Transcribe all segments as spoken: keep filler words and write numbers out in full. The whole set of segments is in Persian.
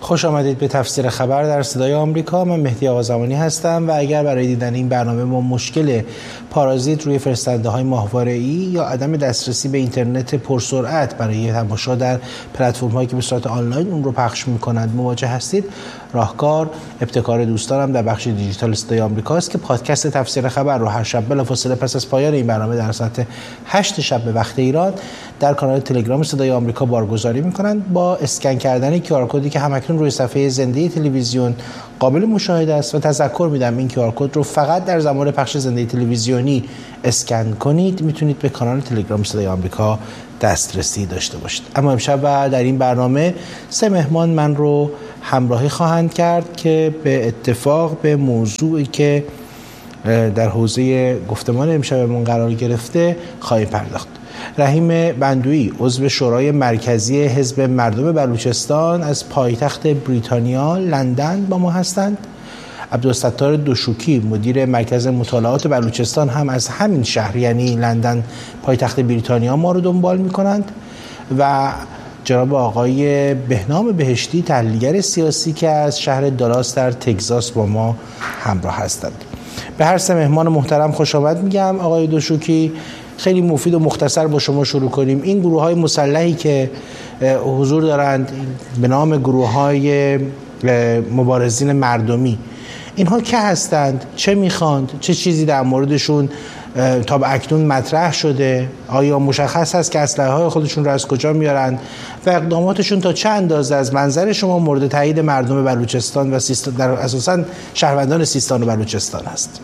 خوش آمدید به تفسیر خبر در صدای آمریکا. من مهدی آقازمانی هستم و اگر برای دیدن این برنامه با مشکل پارازیت روی فرستنده‌های ماهواره‌ای یا عدم دسترسی به اینترنت پرسرعت برای تماشا در پلتفرم‌هایی که به صورت آنلاین اون رو پخش می‌کنند مواجه هستید، راهکار ابتکار دوستانم در بخش دیجیتال صدای آمریکا است که پادکست تفسیر خبر رو هر شب بلافاصله پس از پایان این برنامه در ساعت هشت شب به وقت ایران در کانال تلگرام صدای آمریکا بارگذاری می‌کنند. با اسکن کردن کیو آر کدی که همکنون روی صفحه زنده تلویزیون قابل مشاهده است و تذکر میدم این کیو آر کد رو فقط در زمان پخش زنده تلویزیونی اسکن کنید، میتونید به کانال تلگرام صدای آمریکا دسترسی داشته باشید. اما امشب و در این برنامه سه مهمان من رو همراهی خواهند کرد که به اتفاق به موضوعی که در حوزه گفتمان امشبمون قرار گرفته خواهیم پرداخت. رحیم بندویی عضو شورای مرکزی حزب مردم بلوچستان از پایتخت بریتانیا لندن با ما هستند. عبدالستار دوشوکی مدیر مرکز مطالعات بلوچستان هم از همین شهر یعنی لندن پایتخت بریتانیا ما رو دنبال می‌کنند و جناب آقای بهنام بهشتی تحلیلگر سیاسی که از شهر دالاس در تگزاس با ما همراه هستند. به هر سه مهمان محترم خوش آمد میگم. آقای دوشوکی، خیلی مفید و مختصر با شما شروع کنیم. این گروه‌های مسلحی که حضور دارند به نام گروه‌های مبارزین مردمی، اینها که هستند؟ چه میخواند؟ چه چیزی در موردشون تا به اکنون مطرح شده؟ آیا مشخص هست که اسلحه‌های خودشون رو از کجا میارند و اقداماتشون تا چه اندازه از منظر شما مورد تایید مردم بلوچستان و سیستان در اساساً شهروندان سیستان و بلوچستان است؟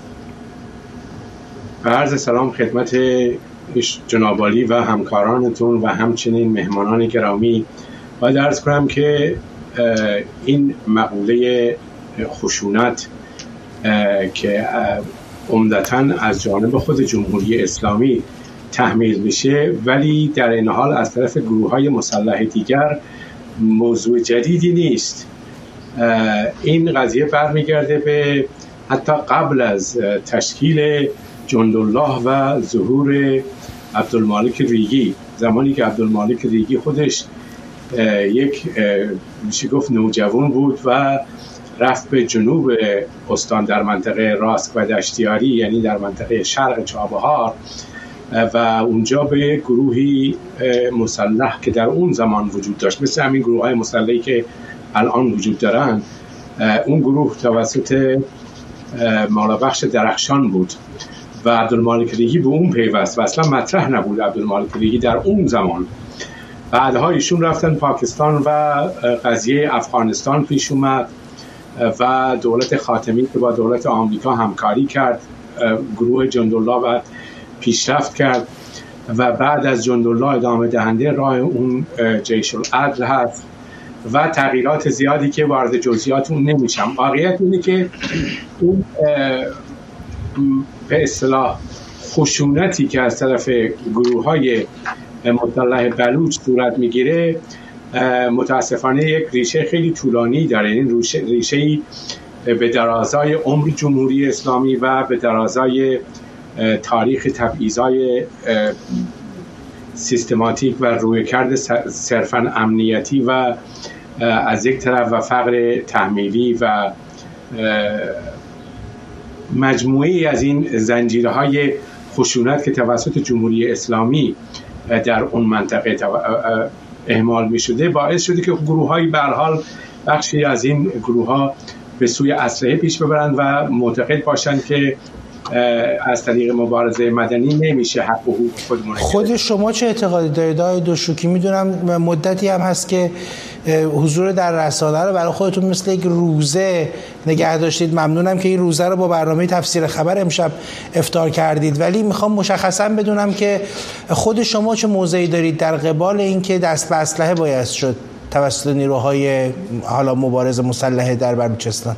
عرض سلام خدمت جناب عالی و همکارانتون و همچنین مهمانان گرامی. باید عرض کنم که این مقوله خشونت که عمدتاً از جانب خود جمهوری اسلامی تحمیل میشه ولی در این حال از طرف گروه‌های مسلح دیگر موضوع جدیدی نیست. این قضیه برمیگرده به حتی قبل از تشکیل جندالله و ظهور عبدالمالک ریگی، زمانی که عبدالمالک ریگی خودش یک میشه گفت نوجوان بود و رفت به جنوب استان در منطقه راسک و دشتیاری یعنی در منطقه شرق چابهار و اونجا به گروهی مسلح که در اون زمان وجود داشت مثل همین گروه های مسلحی که الان وجود دارن، اون گروه توسط مالابخش درخشان بود و عبدالمالک ریگی به اون پیوست و اصلا مطرح نبود عبدالمالک ریگی در اون زمان. بعدها ایشون رفتن پاکستان و قضیه افغانستان پیش اومد و دولت خاتمی که با دولت آمریکا همکاری کرد، گروه جندالله و پیشرفت کرد و بعد از جندالله ادامه دهنده راه اون جیش العدل هست و تغییرات زیادی که وارد جزئیات اون نمیشم. واقعیت اینه که اون به اصطلاح خشونتی که از طرف گروه‌های مسلح بلوچ صورت میگیره متاسفانه یک ریشه خیلی طولانی داره. این ریشه‌ای به درازای عمر جمهوری اسلامی و به درازای تاریخ تبعیض‌های سیستماتیک و رویکرد صرفاً امنیتی و از یک طرف و فقر تحمیلی و مجموعه‌ای از این زنجیرهای خشونت که توسط جمهوری اسلامی در اون منطقه اعمال می شده باعث شده که گروه‌های به هر حال بخشی از این گروه‌ها به سوی اسلحه پیش ببرند و معتقد باشند که از طریق مبارزه مدنی نمیشه حق و حقوق خودمون. خود شما چه اعتقادی دارید آقای دوشوکی؟ میدونم مدتی هم هست که حضور در رسانه رو برای خودتون مثل یک روزه نگه داشتید. ممنونم که این روزه رو با برنامه تفسیر خبر امشب افطار کردید، ولی میخوام مشخصا بدونم که خود شما چه موضعی دارید در قبال اینکه دست به اسلحه باید شد توسط نیروهای حالا مبارز مسلح در بلوچستان.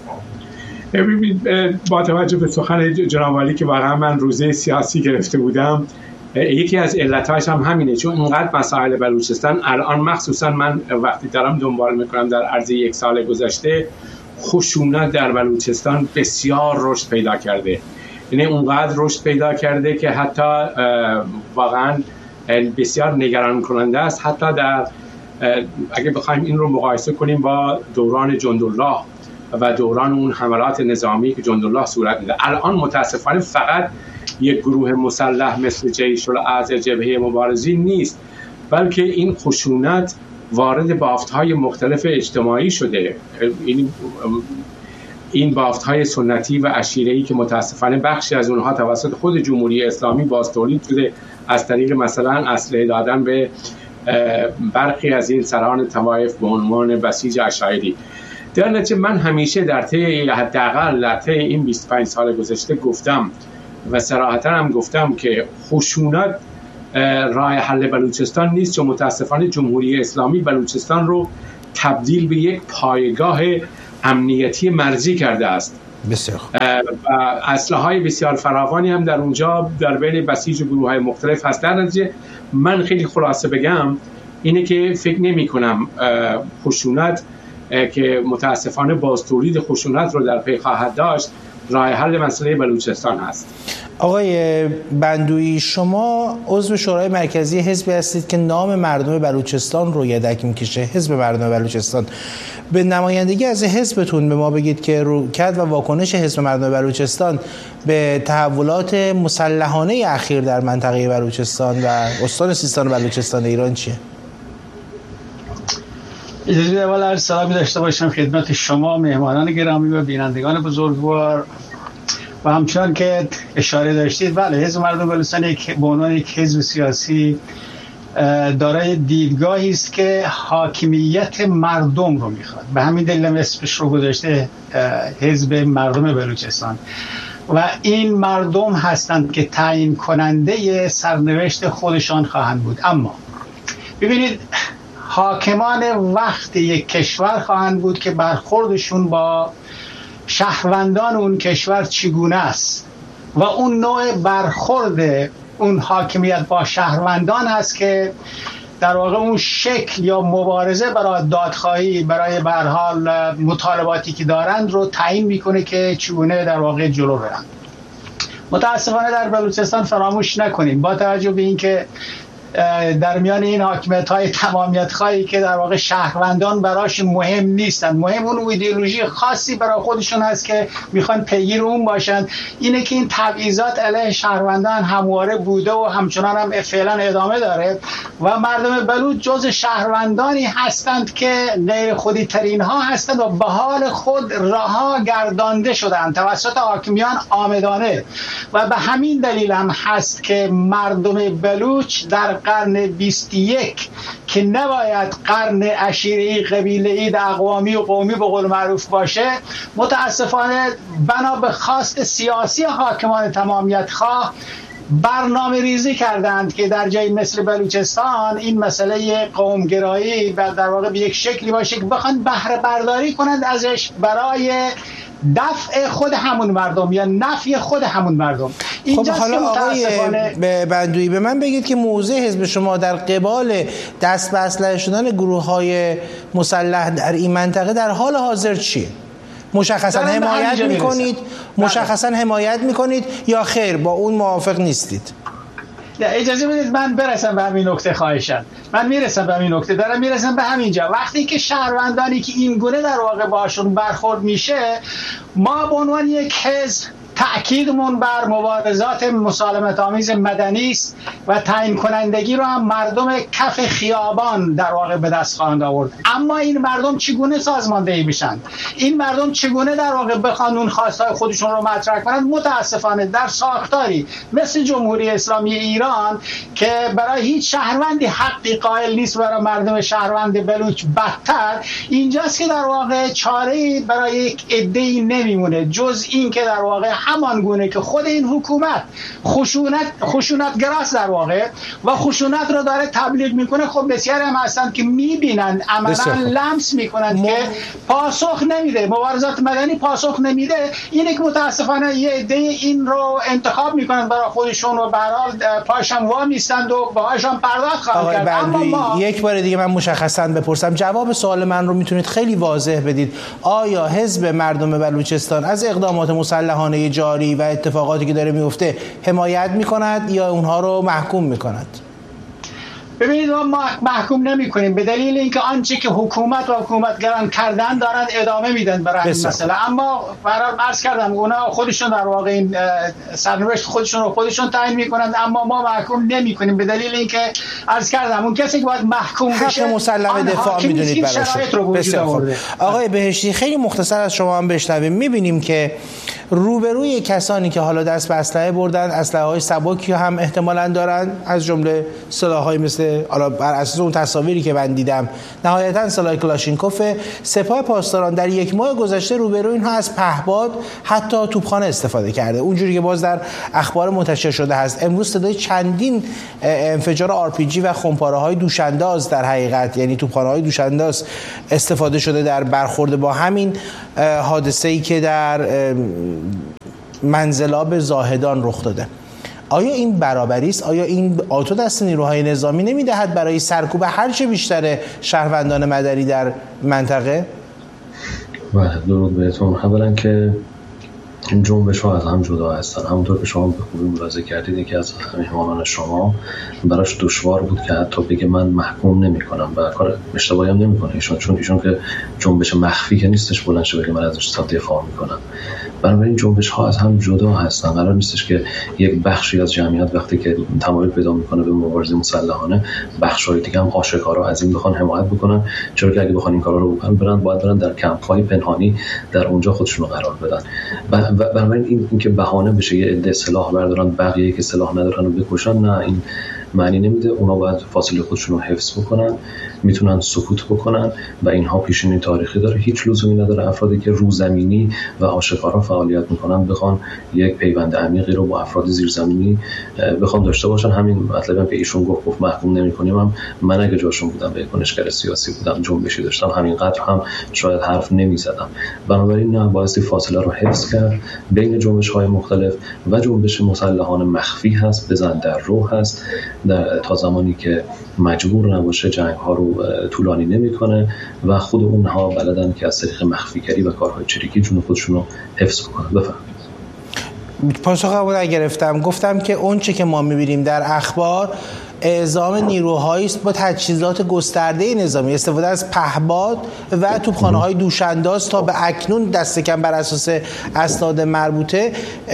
با توجه به سخن جناب عالی که واقعا من روزه سیاسی گرفته بودم، یکی از علتاش هم همینه، چون اینقدر مسائل بلوچستان الان مخصوصا من وقتی دارم دنبال میکنم در عرض یک سال گذشته خشونت در بلوچستان بسیار رشد پیدا کرده. یعنی اونقدر رشد پیدا کرده که حتی واقعا بسیار نگران کننده است. حتی در اگه بخوایم این رو مقایسه کنیم با دوران جندالله و دوران اون حملات نظامی که جندالله صورت میده، الان متاسفانه فقط یک گروه مسلح مثل جیش الاعضاء جبهه مبارزین نیست، بلکه این خشونت وارد بافت‌های مختلف اجتماعی شده. این این بافت‌های سنتی و عشیره‌ای که متاسفانه بخشی از اونها توسط خود جمهوری اسلامی باز تولید شده از طریق مثلا اسلحه دادن به برخی از این سران طوایف به عنوان بسیج عشایری. در نتیجه من همیشه در طی حداقل در طی این بیست و پنج سال گذشته گفتم و صراحتاً هم گفتم که خشونت راه حل بلوچستان نیست، چون متاسفانه جمهوری اسلامی بلوچستان رو تبدیل به یک پایگاه امنیتی مرزی کرده است. بسیار و اسلحه‌های بسیار فراوانی هم در اونجا در بین بسیج و گروه‌های مختلف هست. در نتیجه من خیلی خلاصه بگم اینه که فکر نمی‌کنم خشونت که متاسفانه باز تولید خشونت رو در پی خواهد داشت راه حل مسئله بلوچستان هست. آقای بندویی، شما عضو شورای مرکزی حزبی هستید که نام مردم بلوچستان رو یدک میکشه، حزب مردم بلوچستان. به نمایندگی از حزبتون به ما بگید که رویکرد و واکنش حزب مردم بلوچستان به تحولات مسلحانه اخیر در منطقه بلوچستان و استان سیستان و بلوچستان ایران چیه؟ اجازه اول عرض سلامی داشته باشم خدمت شما مهمانان گرامی و بینندگان بزرگوار و همچنان که اشاره داشتید، بله حزب مردم بلوچستان یک به عنوان یک حزب سیاسی دارای دیدگاهی است که حاکمیت مردم رو میخواد، به همین دلیل اسمش رو گذاشته حزب مردم بلوچستان و این مردم هستند که تعیین کننده سرنوشت خودشان خواهند بود. اما ببینید حاکمان وقت یک کشور خواهند بود که برخوردشون با شهروندان اون کشور چگونه است و اون نوع برخورد اون حاکمیت با شهروندان هست که در واقع اون شکل یا مبارزه برای دادخواهی برای به هر حال مطالباتی که دارند رو تعیین میکنه که چگونه در واقع جلو برن. متاسفانه در بلوچستان فراموش نکنیم با توجه به اینکه در میان این حاکمیت های تمامیت خواهی که در واقع شهروندان براش مهم نیستن، مهم اون ایدئولوژی خاصی برای خودشون هست که میخوان پیگیر اون باشن، اینه که این تبعیضات علیه شهروندان همواره بوده و همچنان هم فعلا ادامه داره و مردم بلوچ جز شهروندانی هستند که غیر خودی ترین ها هستند و به حال خود رها گردانده شدند توسط حاکمیان عامدانه و به همین دلیل هم هست که مردم بلوچ در قرن بیست و یک که نباید قرن عشیره‌ای قبیله‌ای اقوامی و قومی به قول معروف باشه، متاسفانه بنا به خواست سیاسی حاکمان تمامیت خواه برنامه ریزی کردند که در جای مثل بلوچستان این مسئله قومگرایی در واقع به یک شکلی باشه که بخوان بهره برداری کنند ازش برای دفع خود همون مردم یا نفی خود همون مردم. خب حالا آقای بندویی به من بگید که موضع حزب شما در قبال دست به اسلحه شدن گروه‌های مسلح در این منطقه در حال حاضر چیه؟ مشخصا حمایت میکنید مشخصا حمایت میکنید یا خیر با اون موافق نیستید؟ اجازه بدید من برسم به همین نکته خواهشاً. من میرسم به همین نکته، دارم میرسم به همینجا. وقتی که شهروندانی که این گونه در واقع باشون برخورد میشه، ما به عنوان یک حزب تأکیدمون بر مبارزات مسالمت آمیز مدنی است و تعیین کنندگی رو هم مردم کف خیابان در واقع به دست خواهند آورد. اما این مردم چگونه سازماندهی میشن؟ این مردم چگونه در واقع بخوان اون خواستهای خودشون رو مطرح کنند؟ متاسفانه در ساختاری مثل جمهوری اسلامی ایران که برای هیچ شهروندی حقی قائل نیست، برای مردم شهروند بلوچ بدتر، اینجاست که در واقع چاره‌ای برای یک عده‌ای نمیمونه جز این که در واقع همان گونه که خود این حکومت خشونت خشونتگراست در واقع و خشونت رو داره تبلیغ میکنه. خب بسیاری هم هستند که میبینن عملا لمس میکنن م... که پاسخ نمیده، مبارزات مدنی پاسخ نمیده. اینه که متاسفانه یه عده این رو انتخاب میکنن برای خودشون و به هر حال پاشم وا میستند و باهاشون پرداخت خواهند کرد. اما ما... یک بار دیگه من مشخصا بپرسم، جواب سوال من رو میتونید خیلی واضح بدید. آیا حزب مردم بلوچستان از اقدامات مسلحانه جاری و اتفاقاتی که داره میفته حمایت میکند یا اونها رو محکوم میکند؟ ببینید ما محکوم نمی کنیم به دلیل اینکه آنچه که حکومت و حکومتگران کردن دارند ادامه میدن برای این مسئله. اما برای عرض کردم اونا خودشون در واقع این سرنوشت خودشون رو خودشون تعیین میکنند، اما ما محکوم نمی کنیم به دلیل اینکه عرض کردم اون کسی که باید محکوم بشه حق مسلم دفاع میدونید براشون. آقای بهشتی خیلی مختصر از شما هم بشنویم. میبینیم که روبروی کسانی که حالا دست به اسلحه بردن، اسلحه‌های سبکی هم احتمالاً دارن، از جمله سلاح‌های مثل حالا بر اساس اون تصاویری که من دیدم نهایتاً سلاح کلاشینکوف، سپاه پاسداران در یک ماه گذشته روبروی اینها از پهپاد حتی توپخانه استفاده کرده، اونجوری که باز در اخبار منتشر شده هست. امروز صدای چندین انفجار آر پی جی و خمپاره‌های دوشانداز در حقیقت، یعنی توپخانه‌های دوشانداز استفاده شده در برخورد با همین حادثه‌ای که در منزلاب زاهدان رخ داده. آیا این برابری است؟ آیا این آتو دست نیروهای نظامی نمیدهد برای سرکوب هرچه بیشتر شهروندان مدنی در منطقه؟ بله، درود بهتون. اولا که این جنبش‌ها از هم جدا هستن. همونطور که شما به خوبی ملاحظه کردید که از مهمانان شما براش دشوار بود که حتی بگه من محکوم نمی‌کنم و کار اشتباهی هم نمی‌کنه ایشون، چون ایشون که جنبش مخفی که نیستش بلند شه بگه من ازش دفاع می‌کنم. بنابراین جنبش‌ها از هم جدا هستن. قرار نیستش که یک بخشی از جمعیت وقتی که تمایل پیدا می‌کنه به مبارزه مسلحانه، بخش‌های دیگه هم آشکارا از این بخوان حمایت بکنن، چون که اگه بخوان این کارا رو بکنن برن باید برن در کمپ‌های پنهانی در اونجا خودشون رو قرار بدن. و بنابراین این اینکه بهانه بشه یه عده سلاح بردارن بقیه که سلاح ندارن رو بکشن، نه، این معنی نمیده. اونا باید فاصله خودشون رو حفظ بکنن، میتونن سکوت بکنن و اینها پیشینه تاریخی داره. هیچ لزومی نداره افرادی که روزمینی و آشکارا فعالیت میکنن بخوان یک پیوند عمیقی رو با افراد زیرزمینی بخوان داشته باشن. همین مطلبی که ایشون گفت گفت محکوم نمی‌کنیم، هم من اگه جاشون بودم به کنشگر سیاسی بودم، جنبشی داشتم، همینقدر هم شاید حرف نمیزدم. بنابراین نه، باید فاصله رو حفظ کرد بین جنبش‌های مختلف و جنبش مسلحانه مخفی هست، بزن در رو هست، در تا زمانی که مجبور نباشه جنگ ها رو طولانی نمیکنه و خود اونها بلدن که از طریق مخفیگری و کارهای چریکی جون خودشون رو حفظ کنن. بفرمایید. پاسخ رو نگرفتم. گفتم که اون چه که ما میبینیم در اخبار اعزام نیروهایی است با تجهیزات گسترده نظامی، استفاده از پهپاد و توپخانه‌های دوشانداز تا به اکنون دست کم بر اساس اسناد مربوطه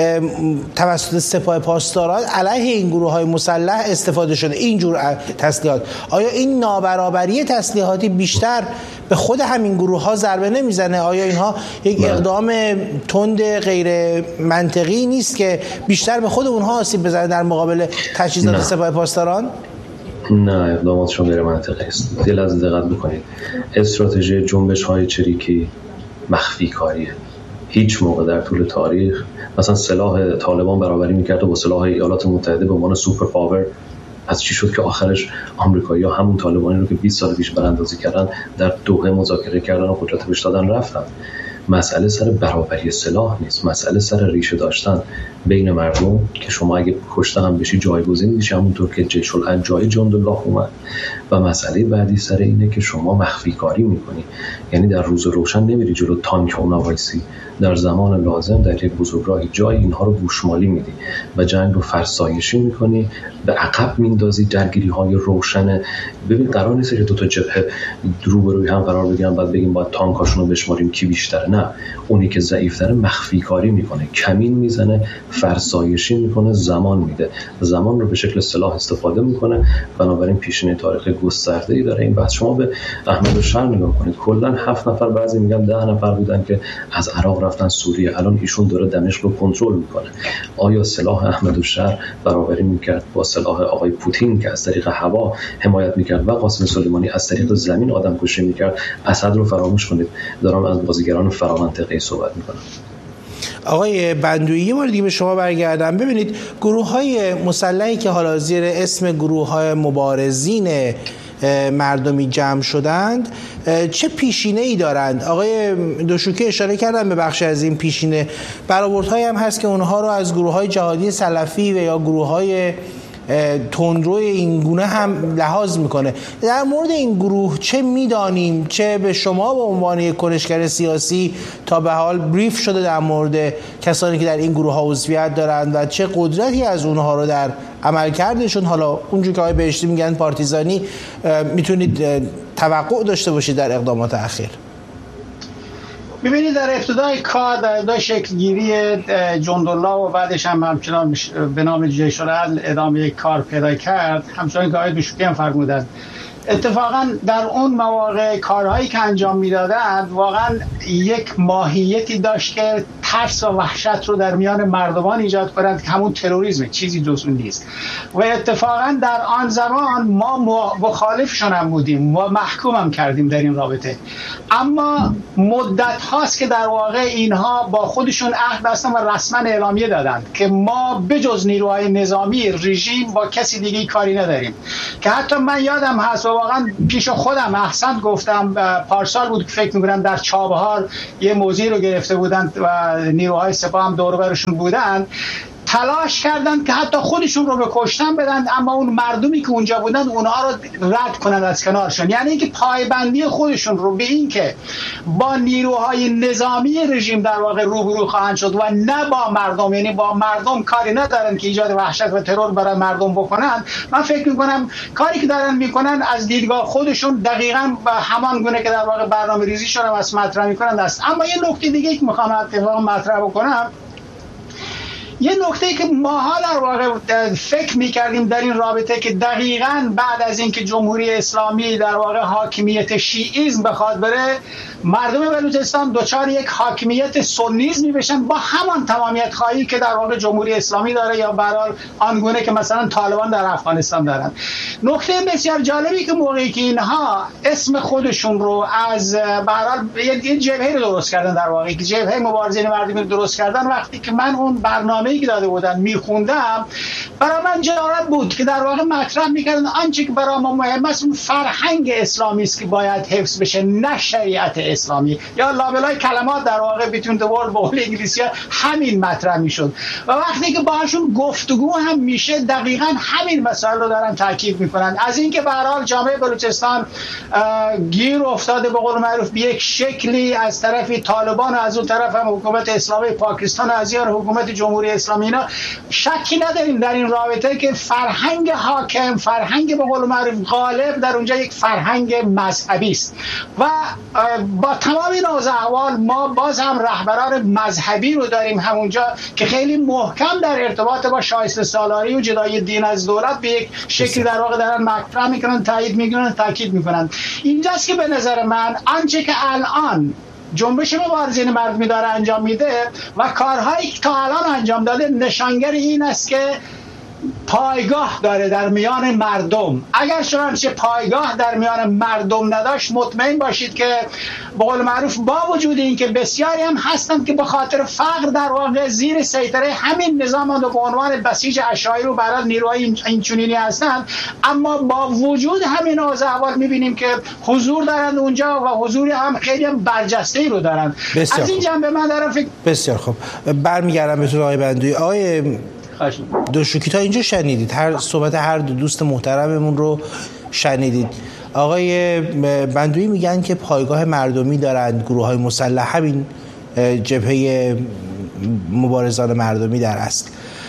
توسط سپاه پاسداران علیه این گروه‌های مسلح استفاده شده. اینجور تسلیحات، آیا این نابرابری تسلیحاتی بیشتر به خود همین گروه‌ها ضربه نمیزنه؟ آیا اینها یک اقدام تند غیر منطقی نیست که بیشتر به خود اونها آسیب بزنه در مقابل تجهیزات نه. سپاه پاسداران؟ نه، اقداماتشون غیر منطقی است. دل از دقت بکنید. استراتژی جنبش‌های چریکی مخفی کاریه. هیچ موقع در طول تاریخ مثلا سلاح طالبان برابری می‌کرد با سلاح ایالات متحده به عنوان سوپر پاور. از چی شد که آخرش آمریکایی‌ها همون طالبانی رو که بیست سال پیش براندازی کردن در دوحه مذاکره کردن و قدرت بهش دادن رفتن؟ مسئله سر برابری سلاح نیست، مسئله سر ریشه داشتن بین مردم که شما اگه کشته هم بشی جایگزین میشه، همونطور که جیش الحجاج جندالله اومد. و مسئله بعدی سر اینه که شما مخفی کاری میکنی، یعنی در روز روشن نمیری جلو تانک اونا وایسی، در زمان لازم در یک بزرگراهی جای اینها رو گوشمالی میدی و جنگ رو فرسایشی میکنی، به عقب میندازی درگیری های روشن. ببین قرار نیست که دو تا جبهه روبروی هم قرار بگیرن بعد بگیم باید تانکاشون رو بشماریم کی بیشتره. نه، اونی که ضعیف‌تره مخفی کاری میکنه، کمین میزنه، فرسایشی میکنه، زمان میده، زمان رو به شکل سلاح استفاده میکنه. بنابراین پیشینه تاریخ گسترده‌ای داره این بحث. شما به احمدالشهر نگاه کنید، کلا هفت نفر، بعضی میگن ده نفر بودن که از عراق رفتن سوریه، الان ایشون داره دمشق رو کنترل میکنه. آیا سلاح احمدالشهر برابری میکرد با سلاح آقای پوتین که از طریق هوا حمایت میکرد و قاسم سلیمانی از طریق زمین آدمکشی میکرد؟ اسد رو فراموش کنید. دارم از بازیگران فرامنطقه‌ای صحبت میکنم. آقای بندویی، یه بار دیگه به شما برگردم. ببینید گروه‌های مسلحی که حالا زیر اسم گروه‌های مبارزین مردمی جمع شدند چه پیشینه‌ای دارند؟ آقای دوشوکی اشاره کردن به بخش از این پیشینه. برآوردهایی هم هست که اونها رو از گروه‌های جهادی سلفی و یا گروه‌های تندروی این گونه هم لحاظ میکنه. در مورد این گروه چه میدانیم، چه به شما به عنوان یک کنشگر سیاسی تا به حال بریف شده در مورد کسانی که در این گروه ها عضویت دارند و چه قدرتی از اونها رو در عملکردشون، حالا اونجور که آقای بهشتی میگن پارتیزانی، میتونید توقع داشته باشید در اقدامات اخیر؟ ببینید، در ابتدای کار، در ابتدای شکلگیری جندالله و بعدش هم همچنان به نام جیش العدل ادامه کار پیدا کرد، همچنان که آقای بشوکی هم فرمودند. اتفاقا در اون مواقع کارهایی که انجام میدادند واقعا یک ماهیتی داشت که ترس و وحشت رو در میان مردمان ایجاد کنند، که همون تروریسم، چیزی جز اون نیست. و اتفاقا در آن زمان ما مخالفشون هم بودیم و محکوم هم کردیم در این رابطه، اما مدت هاست که در واقع اینها با خودشون عهد بستن و رسما اعلامیه دادند که ما بجز نیروهای نظامی رژیم با کسی دیگه کاری نداریم. که حتی من یادم هست و واقعا پیش خودم احسن گفتم، پارسال بود که فکر میکنم در چابهار یه موضوعی رو گرفته بودند و نیروهای سپاه هم دور و برشون بودن، تلاش کردند که حتی خودشون رو به کشتن بدن، اما اون مردمی که اونجا بودن اونها رو رد کنند از کنارشون. یعنی اینکه پایبندی خودشون رو به این که با نیروهای نظامی رژیم در واقع روبرو خواهند شد و نه با مردم، یعنی با مردم کاری ندارن که ایجاد وحشت و ترور برای مردم بکنن. من فکر میکنم کاری که دارن میکنن از دیدگاه خودشون دقیقاً همان گونه که در واقع برنامه ریزیشون هم از مطرح میکنن است. اما یه نکته دیگه که میخوام اتفاقا مطرح بکنم، یه نکته که ماها در واقع فکر می‌کردیم در این رابطه که دقیقاً بعد از اینکه جمهوری اسلامی در واقع حاکمیت شیعیسم بخواد بره، مردم بلوچستان دچار یک حاکمیت سنیسمی بشن با همان تمامیت خواهی که در واقع جمهوری اسلامی داره یا به هر حال آنگونه که مثلا طالبان در افغانستان دارن. نکته بسیار جالبی که موقعی که اینها اسم خودشون رو از به هر حال یه جبهه رو درست کردن، در واقع که جبهه مبارزین مردمی رو درست کردن، وقتی که من اون برنامه‌ای که داده بودن میخوندم، برای من جالب بود که در واقع مطرح میکردن آنچه که برای ما مهم است اون فرهنگ اسلامی است که باید حفظ بشه، نه شریعت اسلامی. یا لابلای کلمات در واقع بیتون د ورلد به قول انگلیسی همین مطرح میشد و وقتی که باهاشون گفتگو هم میشه دقیقاً همین مسائل رو دارن تاکید میکنن، از اینکه به هر حال جامعه بلوچستان گیر افتاده به قول معروف به یک شکلی از طرف طالبان و از اون طرف هم حکومت اسلامی پاکستان و از یار حکومت جمهوری اسلامی. اینا شکی نداریم در این رابطه که فرهنگ حاکم، فرهنگ به قول معروف غالب در اونجا یک فرهنگ مذهبی است و با تمام این اوضاع احوال ما باز هم رهبران مذهبی رو داریم همونجا که خیلی محکم در ارتباط با شایسته سالاری و جدای دین از دولت به یک شکلی در واقع دارن مطرح میکنن، تایید میکنن، تاکید میکنن. اینجاست که به نظر من آنچه که الان جنبش مبارزین مردمی داره انجام میده و کارهایی که تا الان انجام داده نشانگر این است که پایگاه داره در میان مردم. اگر چنانچه پایگاه در میان مردم نداشت، مطمئن باشید که به قول معروف با وجود این که بسیاری هم هستند که به خاطر فقر در واقع زیر سیطره همین نظام و به عنوان بسیج اشایر و برای نیروهای اینچنینی هستند، اما با وجود همین اوضاع احوال میبینیم که حضور دارند اونجا و حضوری هم خیلی هم برجسته‌ای رو دارند. از این جنبه من دارم فکر بسیار خوب برمیگردم به تو آقای بندوی. آقای دوشوکی تا اینجا شنیدید، هر صحبت هر دو دوست محترممون رو شنیدید. آقای بندوی میگن که پایگاه مردمی دارند گروه‌های مسلح، همین جبهه مبارزان مردمی در اصل.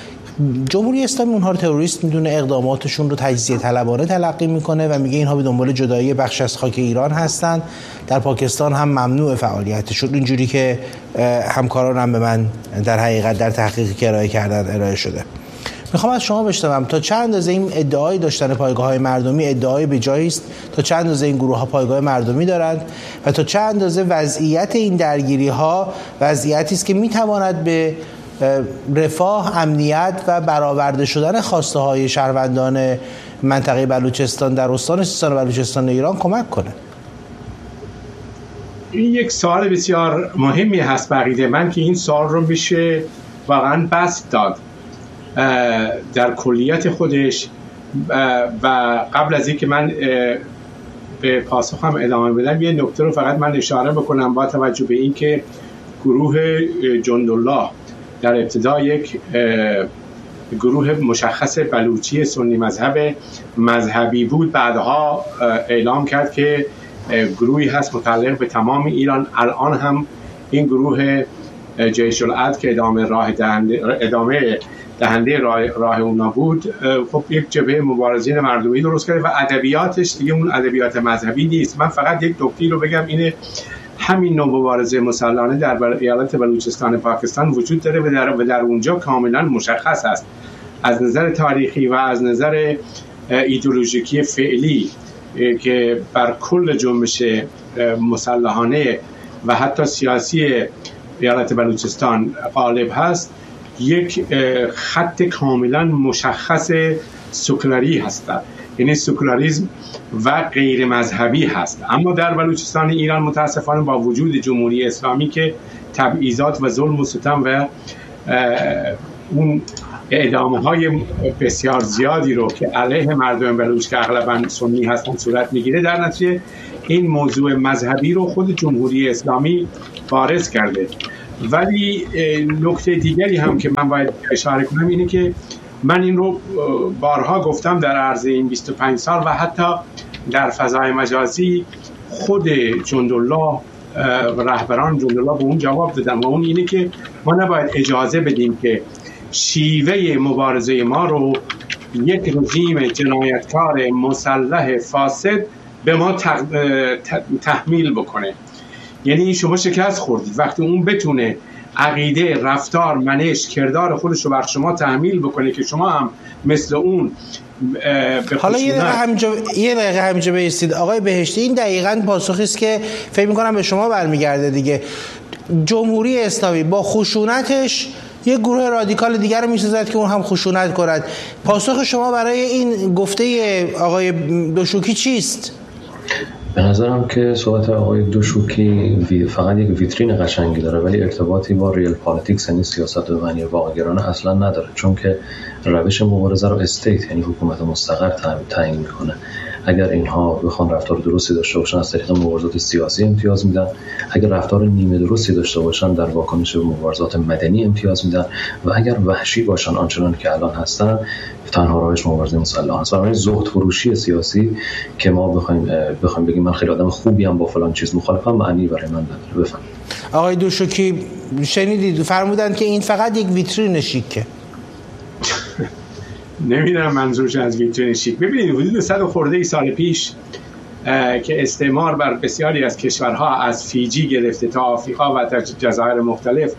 جمهوری اسلامی اونها رو تروریست میدونه، اقداماتشون رو تجزیه طلبانه تلقی میکنه و میگه اینها به دنبال جدایی بخش از خاک ایران هستن. در پاکستان هم ممنوع فعالیتشون، اینجوری که همکاران هم به من در حقیقت در تحقیقی که ارائه کردن ارائه شده. میخوام از شما بشنوم تا چند اندازه این ادعای داشتن پایگاه‌های مردمی ادعای به جایی است، تا چند اندازه این گروه‌ها پایگاه مردمی دارند و تا چند اندازه وضعیت این درگیری‌ها وضعیتی است که میتواند به رفاه، امنیت و برآورده شدن خواسته های شهروندان منطقه بلوچستان در استان سیستان و بلوچستان ایران کمک کنه. این یک سوال بسیار مهمی هست بقیده من که این سوال رو میشه واقعا بسط داد در کلیت خودش و قبل از اینکه من به پاسخم ادامه بدم یه نکته رو فقط من اشاره بکنم با توجه به این که گروه جندالله در ابتدا یک گروه مشخص بلوچی سنی مذهب مذهبی بود، بعدها اعلام کرد که گروهی هست متعلق به تمام ایران. الان هم این گروه جیش العدل که ادامه راه دهنده ادامه دهنده راه, راه اونا بود، خب یک جبهه مبارزین مردمی درست کرده و ادبیاتش دیگه اون ادبیات مذهبی نیست. من فقط یک نکته رو بگم، اینه همین نوع مبارزه مسلحانه در ایالت بلوچستان پاکستان وجود داره و در, و در اونجا کاملا مشخص است از نظر تاریخی و از نظر ایدئولوژیکی فعلی که بر کل جنبش مسلحانه و حتی سیاسی ایالت بلوچستان غالب هست، یک خط کاملا مشخص سکولاری هست، یعنی سکولاریسم و غیر مذهبی هست. اما در بلوچستان ایران متاسفانه با وجود جمهوری اسلامی که تبعیضات و ظلم و ستم و اون اعدامه های بسیار زیادی رو که علیه مردم بلوچ که اغلبا سنی هستن صورت میگیره، در نتیجه این موضوع مذهبی رو خود جمهوری اسلامی بارز کرده. ولی نکته دیگری هم که من باید اشاره کنم اینه که من این رو بارها گفتم در عرض این بیست و پنج سال و حتی در فضای مجازی خود جندالله و رهبران جندالله به اون جواب دادن و اون اینه که ما نباید اجازه بدیم که شیوه مبارزه ما رو یک رژیم جنایتکار مسلح فاسد به ما تحمیل بکنه. یعنی شما شکست خوردید وقتی اون بتونه عقیده، رفتار، منش، کردار خودش رو بر شما تحمیل بکنه که شما هم مثل اون به حالا یه دقیقه همینجا یه دقیقه همینجا بایستید آقای بهشتی. این دقیقاً پاسخی است که فکر می‌کنم به شما برمیگرده دیگه. جمهوری اسلامی با خشونتش یک گروه رادیکال دیگر رو می‌سازد که اون هم خشونت کند. پاسخ شما برای این گفته آقای دوشوکی چیست؟ به نظرم که صحبت آقای دوشوکی فقط یک ویترین قشنگی داره ولی ارتباطی با ریل پالیتیکس یعنی سیاست و معنی واقع‌گرانه اصلا نداره، چون که روش مبارزه رو استیت یعنی حکومت مستقر تعیین میکنه. اگر اینها بخوان رفتار درستی داشته باشن از طریق مبارزات سیاسی امتیاز میدن، اگر رفتار نیمه درستی داشته باشن در واکنش به مبارزات مدنی امتیاز میدن و اگر وحشی باشن آنچنان که الان هستن تنها راهش مبارزه مسلحانه است. برای زهد فروشی سیاسی که ما بخوایم بخوایم بگیم من خیلی آدم خوبی ام با فلان چیز مخالفم معنی برای من نداره. بفهم آقای دوشوکی شنیدید فرمودن که این فقط یک ویترین شیکه. نمیدونم منظورش از ویترین شیک. ببینید حدود صد خورده ای سال پیش که استعمار بر بسیاری از کشورها از فیجی گرفته تا آفریقا و تا جزایر مختلف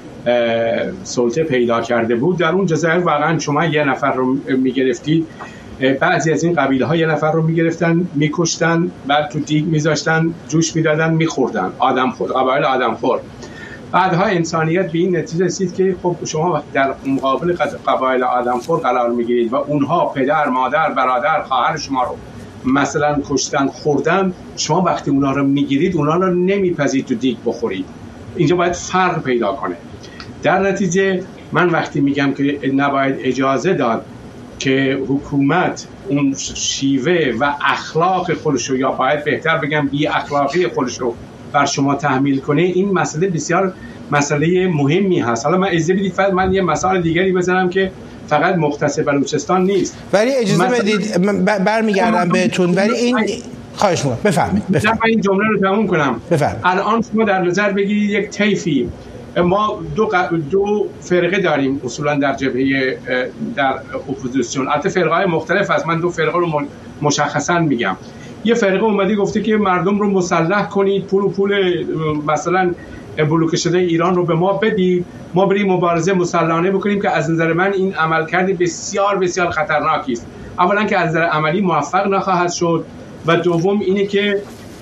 سلطه پیدا کرده بود، در اون جزایر واقعا شما یه نفر رو میگرفتید، بعضی از این قبیله ها یه نفر رو میگرفتن میکشتن، بعد تو دیگ میذاشتن جوش میدادن میخوردن، آدم خور، قبایل آدم خور. بعدها انسانیت به این نتیجه رسید که خب شما در مقابل قبایل آدمخور قرار میگیرید و اونها پدر، مادر، برادر، خواهر شما رو مثلا کشتن، خوردن، شما وقتی اونها رو میگیرید اونها رو نمیپذید تو دیگ بخورید. اینجا باید فرق پیدا کنه. در نتیجه من وقتی میگم که نباید اجازه داد که حکومت اون شیوه و اخلاق خودشو، یا باید بهتر بگم بی اخلاقی خودشو بر شما تحمیل کنه، این مسئله بسیار مسئله مهمی هست. حالا من اجازه بدید فقط من یه مثال دیگری بزنم که فقط مختص بلوچستان نیست. ولی اجازه بدید برمیگردم بهتون، ولی این خواهش می‌کنم بفرمایید. من این جمله رو تموم کنم. بفرمایید. الان شما در نظر بگیرید یک طیفی، ما دو دو فرقه داریم اصولا در جبهه در اپوزیسیون، البته فرقه‌های مختلف است، من دو فرقه رو مشخصا میگم. یه فرقه اومده گفته که مردم رو مسلح کنید، پول و پول مثلا بلوکه شده ایران رو به ما بدید، ما بریم مبارزه مسلحانه بکنیم، که از نظر من این عملکرد بسیار بسیار خطرناکی است. اولا که از نظر عملی موفق نخواهد شد و دوم اینه که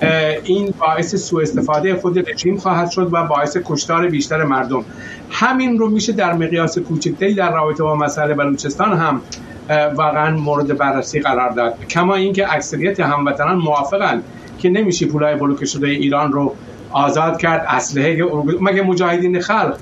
این باعث سوء استفاده خود رژیم خواهد شد و باعث کشتار بیشتر مردم. همین رو میشه در مقیاس کوچکتری در رابطه با مسئله بلوچستان هم واقعا مورد بررسی قرار داد. کما اینکه اکثریت هموطنان موافقن که نمیشه پولای بلوکه شده ایران رو آزاد کرد. اسلحه مگه مجاهدین خلق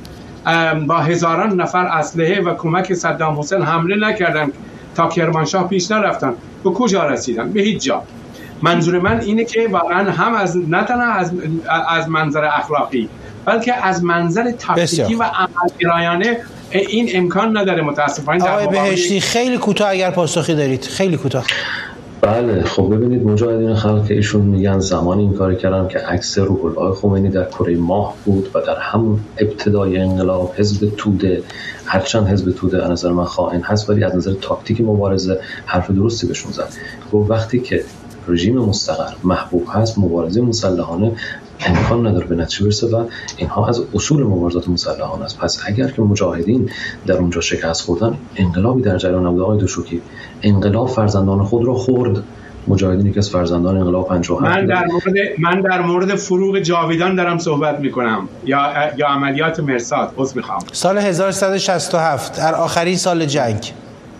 با هزاران نفر اسلحه و کمک صدام حسین حمله نکردن تا کرمانشاه پیش نرفتن؟ به کجا رسیدن؟ به هیچ جا. منظور من اینه که واقعا هم از نه تنها از از منظر اخلاقی بلکه از منظر تاکتیکی و عملگرایانه این امکان نداره متاسفانه. آقای بهشتی خیلی کوتاه اگر پاسخی دارید، خیلی کوتاه. بله خب ببینید مجاهدین خلق که ایشون میگن زمانی این کار کردن که عکس روح الله خمینی در کره ماه بود و در همون ابتدای انقلاب حزب توده، هرچند حزب توده از نظر من خائن هست ولی از نظر تاکتیک مبارزه حرف درستی بهشون زد. گفت وقتی که رژیم مستقر محبوب هست مبارزه مسلحانه امکان نداره به نتیجه برسه و اینها از اصول مبارزات مسلحانه است. پس اگر که مجاهدین در اونجا شکست خوردن انقلابی در جریان نبود. آقای دشوکی انقلاب فرزندان خود را خورد. مجاهدینی که از فرزندان انقلاب پنجاه و هفت من در مورد من در مورد فروغ جاویدان دارم صحبت میکنم یا یا عملیات مرصاد. عذر میخوام. سال هزار و سیصد و شصت و هفت در آخرین سال جنگ.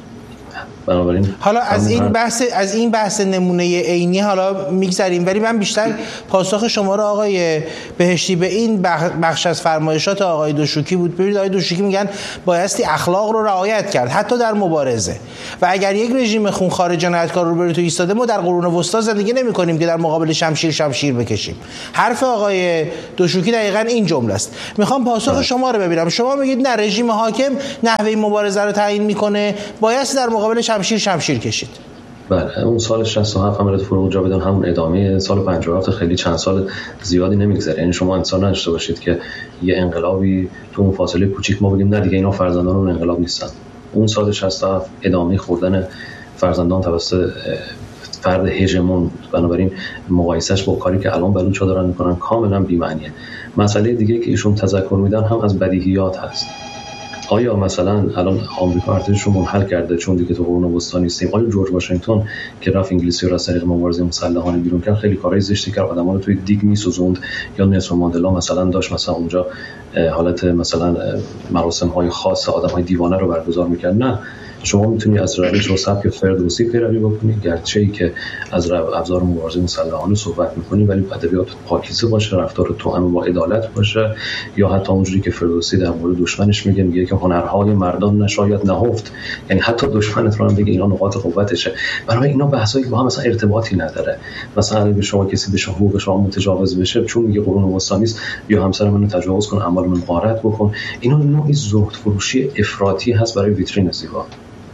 بنابراین حالا از این بحث از این بحث نمونه عینی حالا میگذریم ولی من بیشتر پاسخ شما رو آقای بهشتی به این بخش از فرمایشات آقای دشوکی بود. ببینید آقای دشوکی میگن بایستی اخلاق رو رعایت کرد حتی در مبارزه و اگر یک رژیم خونخوار جنایتکار رو بر تو ایستاده ما در قرون وسطا زندگی نمی‌کنیم که در مقابل شمشیر شمشیر بکشیم. حرف آقای دشوکی دقیقاً این جمله است. میخوام پاسخ ده. شما رو ببینم. شما میگید نه رژیم حاکم نحوه مبارزه رو تعیین میکنه بایستی در مقابل شمشیر شمشیر کشید. بله اون سال شصت و هفت عملیات فروغ جاویدان همون ادامه سال پنجاه و هفت خیلی چند سال زیادی نمیگذره. یعنی شما انسان نداشته باشید که یه انقلابی تو اون فاصله کوچیک ما بگیم نه دیگه اینا فرزندان اون انقلاب نیستن. اون سال شصت و هفت ادامه خوردن فرزندان توسط فرد هژمون. بنابراین مقایسهش با کاری که الان بلوچا دارن میکنن کاملا بی‌معنیه. مسئله دیگه که ایشون تذکر میدن هم از بدیهیات هست. آیا مثلا الان آمریکا ارتشش رو منحل کرده چون دیگه تو قرون وسطا نیستیم؟ آیا جورج واشنگتن که رفت انگلیسی رو از طریق مبارزه مسلحانه بیرون کرد خیلی کارهای زشتی کرد، آدما رو توی دیگ میسوزوند؟ یا نلسون ماندلا مثلا داشت مثلا اونجا حالت مثلا مراسم‌های خاص آدم‌های دیوانه رو برگزار می‌کرد؟ نه، شما میتونی از روش و سبک فردوسی پیروی بکنی، گرچه‌ای که از ابزار مبارزه مسلحانه صحبت می‌کنی ولی ادبیات پاکیزه باشه، رفتار توأم با عدالت باشه، یا حتی اونجوری که فردوسی در مورد دشمنش میگه میگه که هنرهای مردان نشاید نهفت، یعنی حتی دشمنت رو هم بگه اینا نقاط قوتشه. برای اینا بحثایی با هم مثلا ارتباطی نداره. مثلا اگه شما کسی به حقوق شما متجاوز بشه چون میگه قرون وسطا نیست یا همسر منو تجاوز کن، اعمال من غارت بکن، اینا نوعی زهد فروشی افراطی هست برای ویترین زیبا.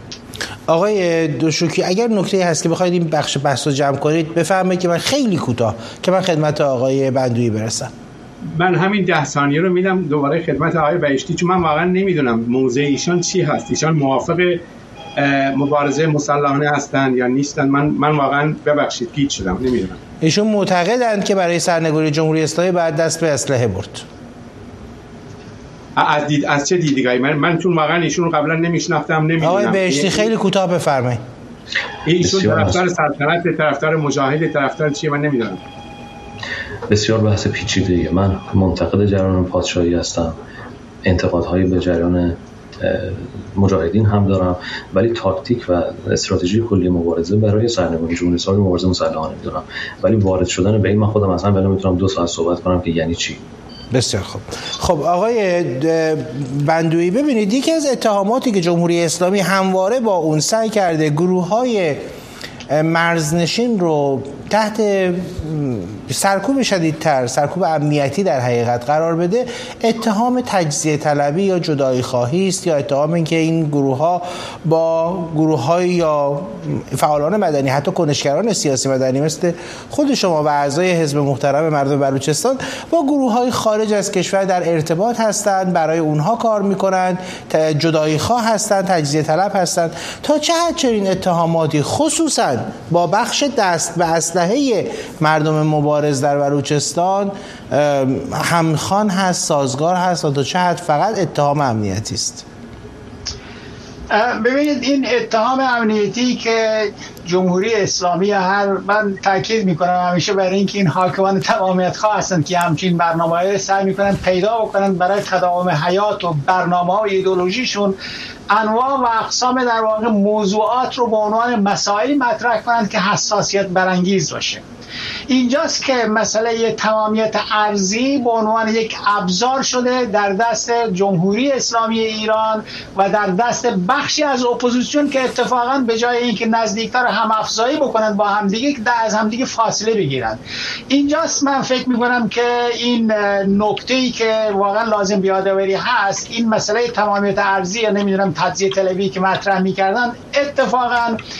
آقای دشوکی اگر نکته‌ای هست که بخواید این بخش بحث رو جمع کنید بفرمایید که من خیلی کوتاه که من خدمت آقای بندویی برسم. من همین ده ثانیه رو میدم دوباره خدمت آقای بهشتی چون من واقعا نمیدونم موضع ایشان چی هست. ایشان موافق مبارزه مسلحانه هستن یا نیستن؟ من من واقعا ببخشید گیج شدم، نمیدونم. ایشون معتقدند که برای سرنگونی جمهوری اسلامی باید دست به اسلحه برد. از دید از چه دیدگاهی؟ من من چون واقعا ایشون رو قبلا نمیشناختم نمیدونم. آقای بهشتی خیلی کوتاه بفرمایید. ایشون طرفدار سلطنت، طرفدار مجاهد، طرفدار چیه؟ من نمیدونم. بسیار بحث پیچیده‌ایه. من منتقد جریان پادشاهی هستم، انتقادهایی به جریان مجاهدین هم دارم، ولی تاکتیک و استراتژی کلی مبارزه برای سرنگونی جمهوری اسلامی مبارزه مسلحانه می‌دونم. ولی وارد شدن به این من خودم اصلا ولی میتونم دو ساعت صحبت کنم که یعنی چی. بسیار خوب. خب آقای بندویی ببینید یکی از اتهاماتی که جمهوری اسلامی همواره با اون سعی کرده گروه‌های مرزنشین رو تحت سرکوب شدیدتر، سرکوب امنیتی در حقیقت قرار بده، اتهام تجزیه طلبی یا جدایی خواهی است، یا اتهام این که این گروه ها با گروه های یا فعالان مدنی، حتی کنشگران سیاسی مدنی مثل خود شما و اعضای حزب محترم مردم بلوچستان با گروه های خارج از کشور در ارتباط هستند، برای اونها کار میکنند، جدایی خواه هستند، تجزیه طلب هستند. تا چه حد چنین اتهاماتی خصوصا با بخش دست به اسلحه مردم مبارز در بلوچستان همخوان هست، سازگار هست، و تا چه حد فقط اتهام امنیتی است؟ ببینید این اتهام امنیتی که جمهوری اسلامی هر من تاکید میکنم همیشه برای اینکه این حاکمان تمامیت خواه هستند که همچین برنامه‌ای سعی میکنن پیدا بکنن برای تداوم حیات و برنامه‌ها و ایدئولوژیشون انواع و اقسام در واقع موضوعات رو به عنوان مسائلی مطرح کنند که حساسیت برانگیز باشه. اینجاست که مسئله تمامیت ارضی به عنوان یک ابزار شده در دست جمهوری اسلامی ایران و در دست بخشی از اپوزیسیون که اتفاقا به جای اینکه نزدیکتر هم افزایی بکنند با همدیگه از همدیگه فاصله بگیرند. اینجاست من فکر میکنم که این نکته‌ای که واقعا لازم یادآوری هست، این مسئله تمامیت ارضی یا نمیدونم تجزیه طلبی که مطرح میکردن اتفاقا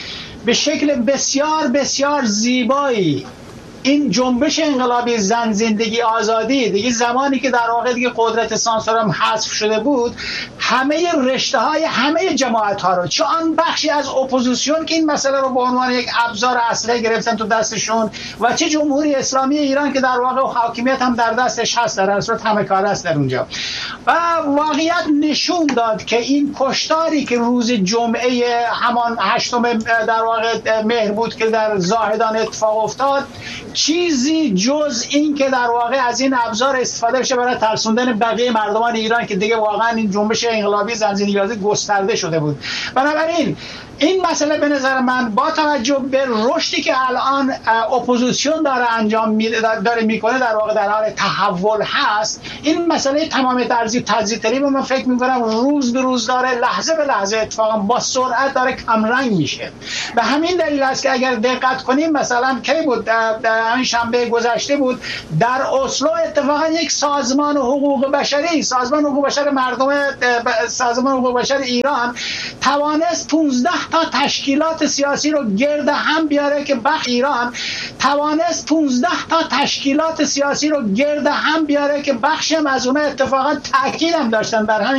به شکل بسیار بسیار زیبایی این جنبش انقلابی زن زندگی آزادی دیگه زمانی که در واقع دیگه قدرت سانسور هم حذف شده بود، همه رشته های همه جماعت ها رو، چه آن بخشی از اپوزیسیون که این مسئله رو به عنوان یک ابزار اسلحه گرفتن تو دستشون و چه جمهوری اسلامی ایران که در واقع حاکمیت هم در دستش هست، در اصل همه کار است در اونجا. و واقعیت نشون داد که این کشتاری که روز جمعه همان هشتم در واقع مهر بود که در زاهدان اتفاق افتاد، چیزی جز این که در واقع از این ابزار استفاده بشه برای ترسوندن بقیه مردمان ایران که دیگه واقعا این جنبش انقلابی زن زندگی آزادی گسترده شده بود. بنابراین این مسئله به نظر من با توجه به رشدی که الان اپوزیسیون داره انجام میده داره میکنه در واقع در حال تحول هست، این مسئله تمام ترزی تجزیه طلبی من فکر میکنم روز به روز داره لحظه به لحظه اتفاقا با سرعت داره کمرنگ میشه. به همین دلیل است که اگر دقت کنیم مثلا کی بود همین شنبه گذشته بود در اسلو اتفاقا یک سازمان حقوق بشری سازمان حقوق بشر مردم سازمان حقوق بشر ایران توانست پانزده تا تشکیلات سیاسی رو گرد هم بیاره که بخش ایران توانست پانزده تا تشکیلات سیاسی رو گرد هم بیاره که بخشی هم از اونها اتفاقا تاکید هم داشتن بر همین